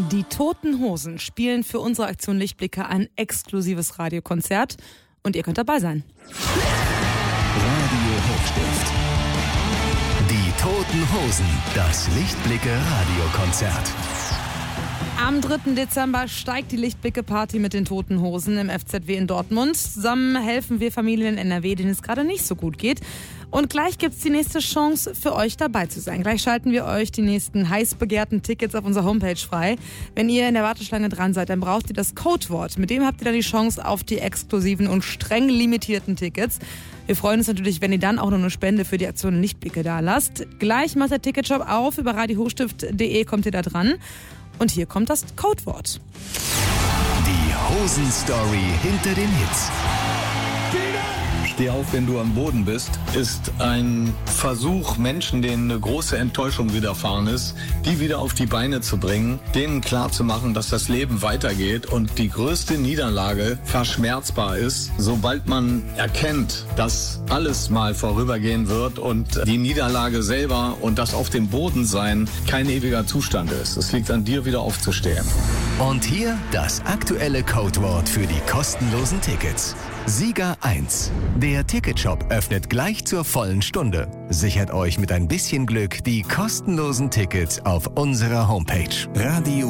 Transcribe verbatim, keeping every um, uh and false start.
Die Toten Hosen spielen für unsere Aktion Lichtblicke ein exklusives Radiokonzert und ihr könnt dabei sein. Radio Hochstift. Die Toten Hosen, das Lichtblicke Radiokonzert. Am dritten Dezember steigt die Lichtblicke-Party mit den Toten Hosen im F Z W in Dortmund. Zusammen helfen wir Familien in N R W, denen es gerade nicht so gut geht. Und gleich gibt's die nächste Chance für euch dabei zu sein. Gleich schalten wir euch die nächsten heiß begehrten Tickets auf unserer Homepage frei. Wenn ihr in der Warteschlange dran seid, dann braucht ihr das Codewort. Mit dem habt ihr dann die Chance auf die exklusiven und streng limitierten Tickets. Wir freuen uns natürlich, wenn ihr dann auch noch eine Spende für die Aktion Lichtblicke da lasst. Gleich macht der Ticketshop auf. Über radio hochstift punkt de kommt ihr da dran. Und hier kommt das Codewort. Die Hosen-Story hinter den Hits. Steh auf, wenn du am Boden bist, ist ein Versuch, Menschen, denen eine große Enttäuschung widerfahren ist, die wieder auf die Beine zu bringen, denen klarzumachen, dass das Leben weitergeht und die größte Niederlage verschmerzbar ist, sobald man erkennt, dass alles mal vorübergehen wird und die Niederlage selber und das auf dem Boden sein kein ewiger Zustand ist. Es liegt an dir, wieder aufzustehen. Und hier das aktuelle Codewort für die kostenlosen Tickets. Sieger eins. Der Ticketshop öffnet gleich zur vollen Stunde. Sichert euch mit ein bisschen Glück die kostenlosen Tickets auf unserer Homepage. Radio